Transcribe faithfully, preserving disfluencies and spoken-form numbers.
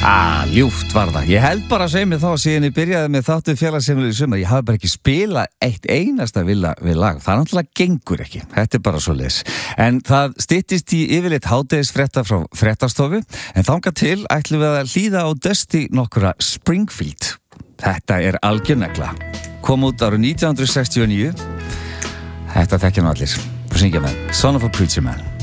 Ah, ljúft var það. Ég held bara að segja mig þá síðan ég byrjaði með þáttu félagsheimili í sumar. Ég hafi bara ekki spilað eitt einasta við, við lag. Það náttúrulega gengur ekki. Þetta er bara svoleiðis. En það styttist í yfirleitt hádegisfrétta frá fréttastofu. En þangað til ætlum við að hlýða á Dusty nokkura Springfield. Þetta er algjörnegla. Kom út árið nítján hundruð sextíu og níu. Þetta þekkja nú allir. Þú syngja með Son of a Preacher Man.